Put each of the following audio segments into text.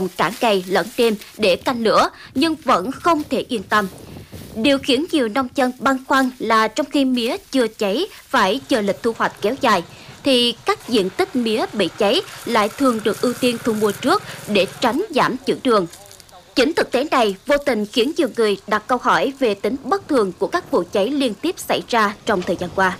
cả ngày lẫn đêm để canh lửa nhưng vẫn không thể yên tâm. Điều khiến nhiều nông dân băn khoăn là trong khi mía chưa cháy phải chờ lịch thu hoạch kéo dài, thì các diện tích mía bị cháy lại thường được ưu tiên thu mua trước để tránh giảm chữ đường. Chính thực tế này vô tình khiến nhiều người đặt câu hỏi về tính bất thường của các vụ cháy liên tiếp xảy ra trong thời gian qua.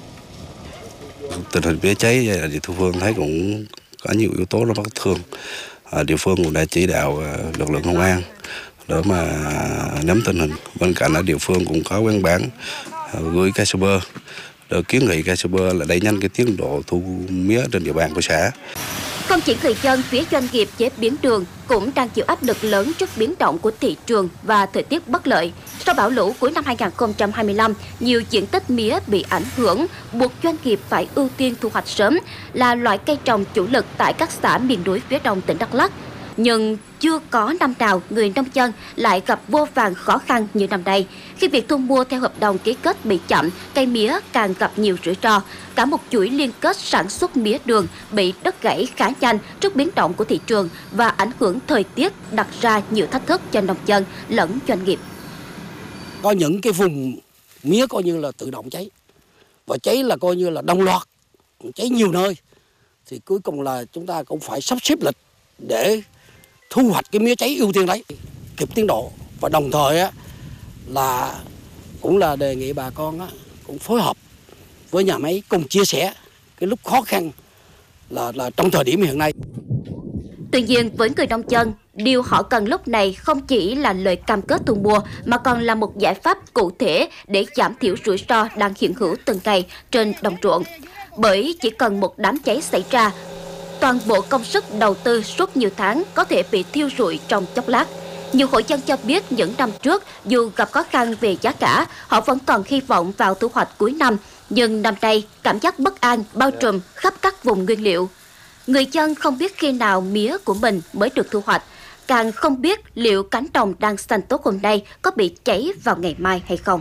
Tình hình mía cháy thì Thu Phương thấy cũng có nhiều yếu tố nó bất thường. Địa phương cũng đã chỉ đạo lực lượng công an để mà nắm tình hình. Bên cạnh ở địa phương cũng có văn bản gửi KCB để kiến nghị KCB là đẩy nhanh cái tiến độ thu mía trên địa bàn của xã. Không chỉ người dân, phía doanh nghiệp chế biến đường cũng đang chịu áp lực lớn trước biến động của thị trường và thời tiết bất lợi. Sau bão lũ cuối năm 2025, nhiều diện tích mía bị ảnh hưởng, buộc doanh nghiệp phải ưu tiên thu hoạch sớm, là loại cây trồng chủ lực tại các xã miền núi phía đông tỉnh Đắk Lắk. Nhưng chưa có năm nào người nông dân lại gặp vô vàn khó khăn như năm nay. Khi việc thu mua theo hợp đồng ký kết bị chậm, cây mía càng gặp nhiều rủi ro. Cả một chuỗi liên kết sản xuất mía đường bị đứt gãy khá nhanh trước biến động của thị trường và ảnh hưởng thời tiết đặt ra nhiều thách thức cho nông dân lẫn doanh nghiệp. Có những cái vùng mía coi như là tự động cháy, và cháy là coi như là đồng loạt, cháy nhiều nơi. Thì cuối cùng là chúng ta cũng phải sắp xếp lịch để thu hoạch cái mía cháy ưu tiên đấy, kịp tiến độ. Và đồng thời á, là cũng là đề nghị bà con á, cũng phối hợp với nhà máy cùng chia sẻ cái lúc khó khăn là trong thời điểm hiện nay. Tuy nhiên, với người nông dân, điều họ cần lúc này không chỉ là lời cam kết thu mua mà còn là một giải pháp cụ thể để giảm thiểu rủi ro đang hiện hữu từng ngày trên đồng ruộng. Bởi chỉ cần một đám cháy xảy ra, toàn bộ công sức đầu tư suốt nhiều tháng có thể bị thiêu rụi trong chốc lát. Nhiều hộ dân cho biết những năm trước, dù gặp khó khăn về giá cả, họ vẫn còn hy vọng vào thu hoạch cuối năm. Nhưng năm nay, cảm giác bất an bao trùm khắp các vùng nguyên liệu. Người dân không biết khi nào mía của mình mới được thu hoạch, càng không biết liệu cánh đồng đang xanh tốt hôm nay có bị cháy vào ngày mai hay không.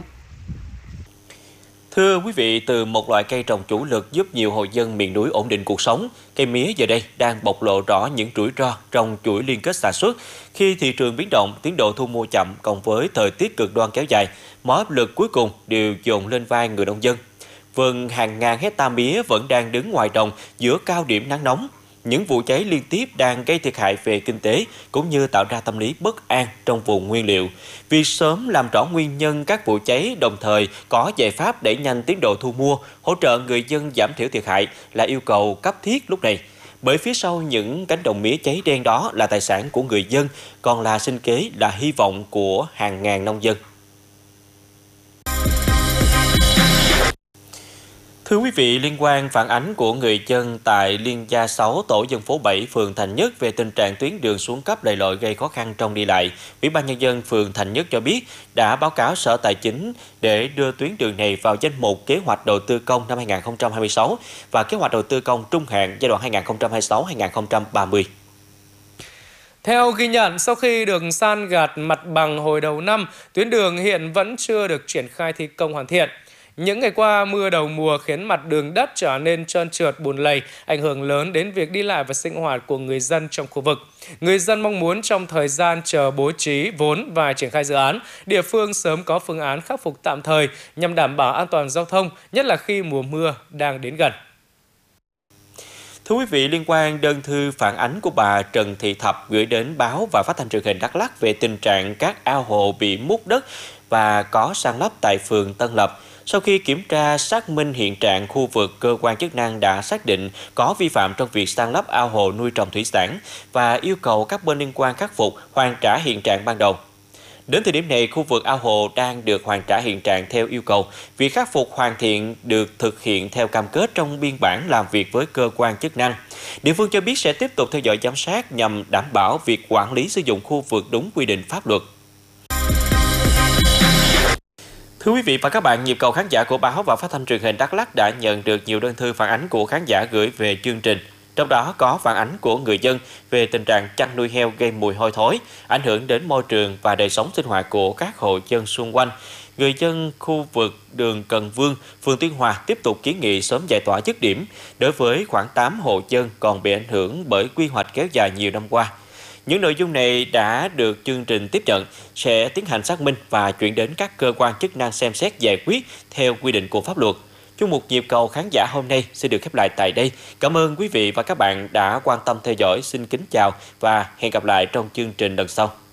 Thưa quý vị, từ một loại cây trồng chủ lực giúp nhiều hộ dân miền núi ổn định cuộc sống, cây mía giờ đây đang bộc lộ rõ những rủi ro trong chuỗi liên kết sản xuất. Khi thị trường biến động, tiến độ thu mua chậm cộng với thời tiết cực đoan kéo dài, mọi áp lực cuối cùng đều dồn lên vai người nông dân. Vườn hàng ngàn hecta mía vẫn đang đứng ngoài đồng giữa cao điểm nắng nóng. Những vụ cháy liên tiếp đang gây thiệt hại về kinh tế cũng như tạo ra tâm lý bất an trong vùng nguyên liệu. Vì sớm làm rõ nguyên nhân các vụ cháy, đồng thời có giải pháp đẩy nhanh tiến độ thu mua, hỗ trợ người dân giảm thiểu thiệt hại là yêu cầu cấp thiết lúc này. Bởi phía sau những cánh đồng mía cháy đen đó là tài sản của người dân, còn là sinh kế, là hy vọng của hàng ngàn nông dân. Thưa quý vị, liên quan phản ánh của người dân tại Liên Gia 6, tổ dân phố 7, phường Thành Nhất về tình trạng tuyến đường xuống cấp lầy lội gây khó khăn trong đi lại, Ủy ban Nhân dân phường Thành Nhất cho biết đã báo cáo Sở Tài chính để đưa tuyến đường này vào danh mục kế hoạch đầu tư công năm 2026 và kế hoạch đầu tư công trung hạn giai đoạn 2026-2030. Theo ghi nhận, sau khi được san gạt mặt bằng hồi đầu năm, tuyến đường hiện vẫn chưa được triển khai thi công hoàn thiện. Những ngày qua, mưa đầu mùa khiến mặt đường đất trở nên trơn trượt bùn lầy, ảnh hưởng lớn đến việc đi lại và sinh hoạt của người dân trong khu vực. Người dân mong muốn trong thời gian chờ bố trí vốn và triển khai dự án, địa phương sớm có phương án khắc phục tạm thời nhằm đảm bảo an toàn giao thông, nhất là khi mùa mưa đang đến gần. Thưa quý vị, liên quan đơn thư phản ánh của bà Trần Thị Thập gửi đến báo và phát thanh truyền hình Đắk Lắk về tình trạng các ao hồ bị múc đất và có san lấp tại phường Tân Lập. Sau khi kiểm tra xác minh hiện trạng khu vực, cơ quan chức năng đã xác định có vi phạm trong việc san lấp ao hồ nuôi trồng thủy sản và yêu cầu các bên liên quan khắc phục, hoàn trả hiện trạng ban đầu. Đến thời điểm này, khu vực ao hồ đang được hoàn trả hiện trạng theo yêu cầu. Việc khắc phục hoàn thiện được thực hiện theo cam kết trong biên bản làm việc với cơ quan chức năng. Địa phương cho biết sẽ tiếp tục theo dõi giám sát nhằm đảm bảo việc quản lý sử dụng khu vực đúng quy định pháp luật. Thưa quý vị và các bạn, nhịp cầu khán giả của báo và phát thanh truyền hình Đắk Lắk đã nhận được nhiều đơn thư phản ánh của khán giả gửi về chương trình. Trong đó có phản ánh của người dân về tình trạng chăn nuôi heo gây mùi hôi thối, ảnh hưởng đến môi trường và đời sống sinh hoạt của các hộ dân xung quanh. Người dân khu vực đường Cần Vương, phường Tuyên Hòa tiếp tục kiến nghị sớm giải tỏa dứt điểm đối với khoảng 8 hộ dân còn bị ảnh hưởng bởi quy hoạch kéo dài nhiều năm qua. Những nội dung này đã được chương trình tiếp nhận, sẽ tiến hành xác minh và chuyển đến các cơ quan chức năng xem xét giải quyết theo quy định của pháp luật. Chung mục Nhịp cầu khán giả hôm nay sẽ được khép lại tại đây. Cảm ơn quý vị và các bạn đã quan tâm theo dõi. Xin kính chào và hẹn gặp lại trong chương trình lần sau.